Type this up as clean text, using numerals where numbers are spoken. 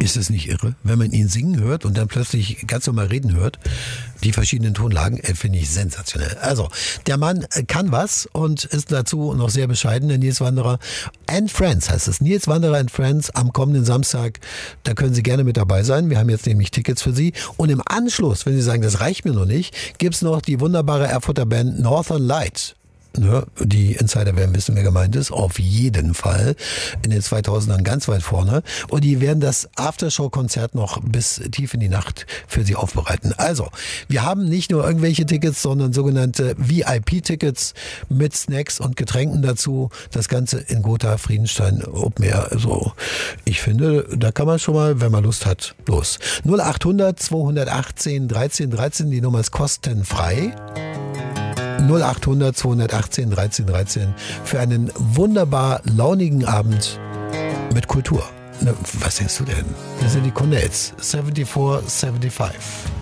Ist es nicht irre, wenn man ihn singen hört und dann plötzlich ganz normal reden hört? Die verschiedenen Tonlagen finde ich sensationell. Also, der Mann kann was und ist dazu noch sehr bescheiden, der Nils Wanderer and Friends heißt es. Nils Wanderer and Friends am kommenden Samstag. Da können Sie gerne mit dabei sein. Wir haben jetzt nämlich Tickets für Sie. Und im Anschluss, wenn Sie sagen, das reicht mir noch nicht, gibt's noch die wunderbare Erfurter Band Northern Light. Ja, die Insider werden wissen, wer gemeint ist. Auf jeden Fall. In den 2000ern ganz weit vorne. Und die werden das Aftershow-Konzert noch bis tief in die Nacht für Sie aufbereiten. Also, wir haben nicht nur irgendwelche Tickets, sondern sogenannte VIP-Tickets mit Snacks und Getränken dazu. Das Ganze in Gotha, Friedenstein, Open Air. Also, ich finde, da kann man schon mal, wenn man Lust hat, los. 0800 218 13 13. Die Nummer ist kostenfrei. 0800 218 13 13 für einen wunderbar launigen Abend mit Kultur. Was denkst du denn? Das sind die Cornells. 74, 75.